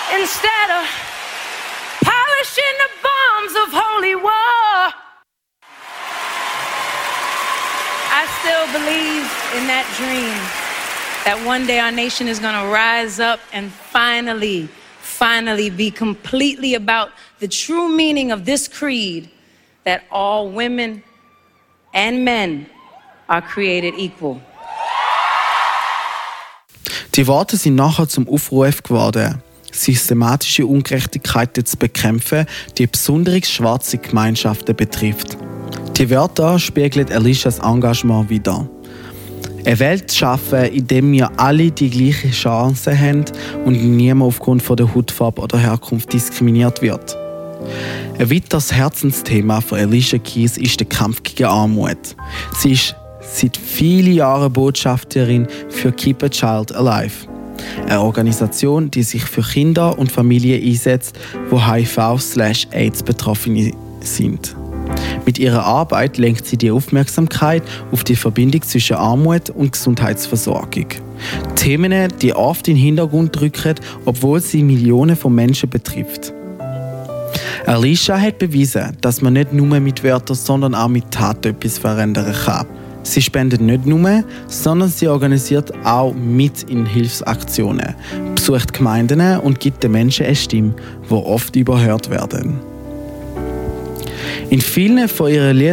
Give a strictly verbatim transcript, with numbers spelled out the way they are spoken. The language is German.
instead of polishing the bombs of holy war. I still believe in that dream that one day our nation is going to rise up and finally, finally be completely about the true meaning of this creed, that all women and men are created equal. Die Worte sind nachher zum Aufruf geworden, systematische Ungerechtigkeiten zu bekämpfen, die besonders schwarze Gemeinschaften betrifft. Die Wörter spiegeln Alishas Engagement wider. Eine Welt zu schaffen, in der wir alle die gleichen Chancen haben und niemand aufgrund von der Hautfarbe oder Herkunft diskriminiert wird. Ein weiteres Herzensthema von Alicia Keys ist der Kampf gegen Armut. Sie ist seit vielen Jahren Botschafterin für Keep a Child Alive. Eine Organisation, die sich für Kinder und Familien einsetzt, die H I V/AIDS betroffen sind. Mit ihrer Arbeit lenkt sie die Aufmerksamkeit auf die Verbindung zwischen Armut und Gesundheitsversorgung. Themen, die oft in den Hintergrund rücken, obwohl sie Millionen von Menschen betrifft. Alicia hat bewiesen, dass man nicht nur mit Wörtern, sondern auch mit Taten etwas verändern kann. Sie spendet nicht nur, sondern sie organisiert auch mit in Hilfsaktionen, besucht Gemeinden und gibt den Menschen eine Stimme, die oft überhört werden. In vielen von ihren Liedern